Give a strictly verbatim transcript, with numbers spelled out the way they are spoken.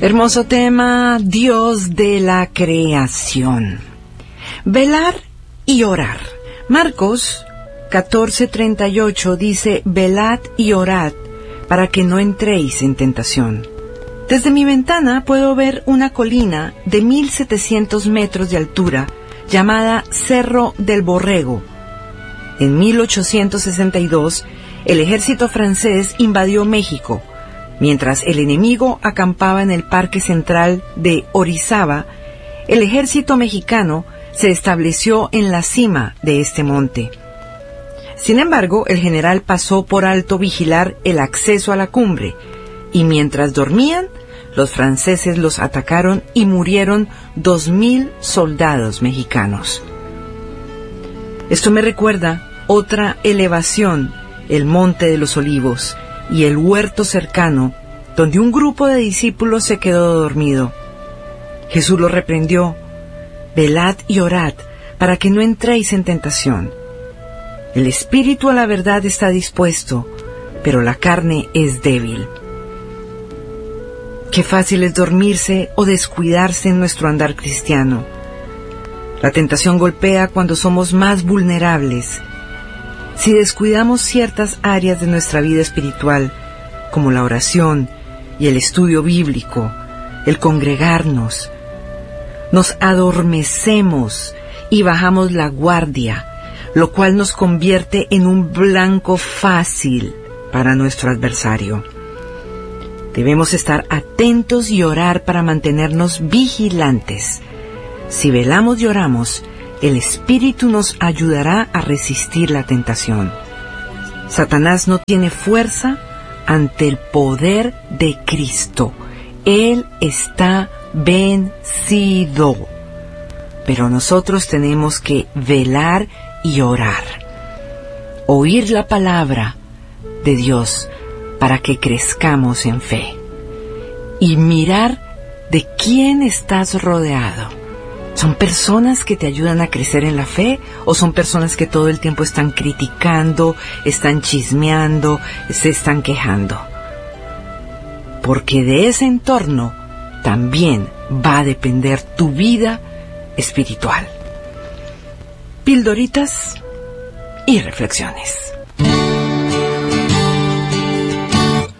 Hermoso tema, Dios de la creación. Velar y orar. Marcos catorce treinta y ocho dice, velad y orad para que no entréis en tentación. Desde mi ventana puedo ver una colina de mil setecientos metros de altura llamada Cerro del Borrego. En mil ochocientos sesenta y dos, el ejército francés invadió México, mientras el enemigo acampaba en el Parque Central de Orizaba. El ejército mexicano se estableció en la cima de este monte. Sin embargo, el general pasó por alto vigilar el acceso a la cumbre, y mientras dormían, los franceses los atacaron y murieron dos mil soldados mexicanos. Esto me recuerda otra elevación, el Monte de los Olivos, y el huerto cercano, donde un grupo de discípulos se quedó dormido. Jesús los reprendió: velad y orad, para que no entréis en tentación. El espíritu a la verdad está dispuesto, pero la carne es débil. Qué fácil es dormirse o descuidarse en nuestro andar cristiano. La tentación golpea cuando somos más vulnerables. Si descuidamos ciertas áreas de nuestra vida espiritual, como la oración y el estudio bíblico, el congregarnos, nos adormecemos y bajamos la guardia, lo cual nos convierte en un blanco fácil para nuestro adversario. Debemos estar atentos y orar para mantenernos vigilantes. Si velamos y oramos, el Espíritu nos ayudará a resistir la tentación. Satanás no tiene fuerza ante el poder de Cristo. Él está vencido. Pero nosotros tenemos que velar y orar. Oír la palabra de Dios para que crezcamos en fe. Y mirar de quién estás rodeado. ¿Son personas que te ayudan a crecer en la fe o son personas que todo el tiempo están criticando, están chismeando, se están quejando? Porque de ese entorno también va a depender tu vida espiritual. Pildoritas y reflexiones.